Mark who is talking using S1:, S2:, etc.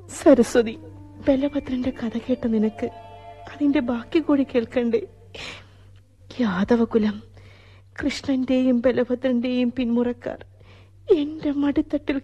S1: സരസ്വതി, ബലഭദ്രന്റെ കഥ കേട്ട നിനക്ക് അതിന്റെ ബാക്കി കൂടി കേൾക്കണ്ടേ? യാദവകുലം, കൃഷ്ണന്റെയും ബലഭദ്രന്റെയും പിന്മുറക്കാർ എന്റെ മടിത്തട്ടിൽ